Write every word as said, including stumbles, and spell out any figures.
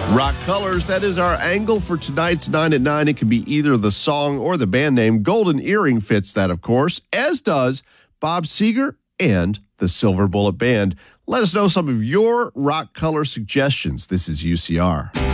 Rock Colors, that is our angle for tonight's nine at nine. It can be either the song or the band name. Golden Earring fits that, of course, as does Bob Seger and the Silver Bullet Band. Let us know some of your Rock Color suggestions. This is U C R.